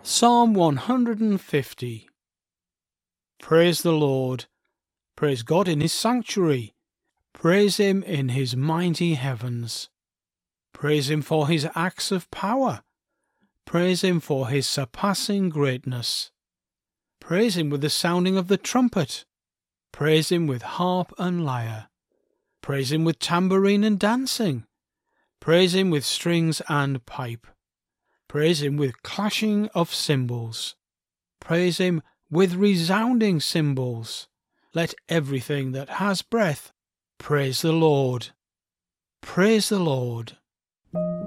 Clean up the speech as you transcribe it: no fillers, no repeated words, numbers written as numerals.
Psalm 150. Praise the Lord. Praise God in his sanctuary. Praise him in his mighty heavens. Praise him for his acts of power. Praise him for his surpassing greatness. Praise him with the sounding of the trumpet. Praise him with harp and lyre. Praise him with tambourine and dancing. Praise him with strings and pipe. Praise him with clashing of cymbals. Praise him with resounding cymbals. Let everything that has breath praise the Lord. Praise the Lord.